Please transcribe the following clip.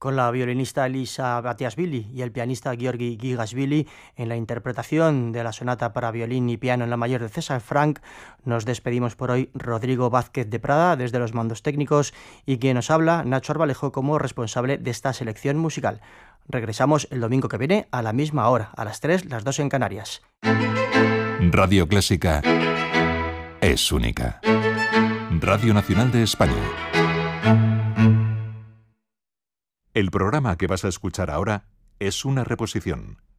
con la violinista Elisa Batiashvili y el pianista Georgi Gigashvili en la interpretación de la sonata para violín y piano en la mayor de César Franck. Nos despedimos por hoy, Rodrigo Vázquez de Prada desde los mandos técnicos y quien nos habla, Nacho Arbalejo, como responsable de esta selección musical. Regresamos el domingo que viene a la misma hora, a las 3, las 2 en Canarias. Radio Clásica es única. Radio Nacional de España. El programa que vas a escuchar ahora es una reposición.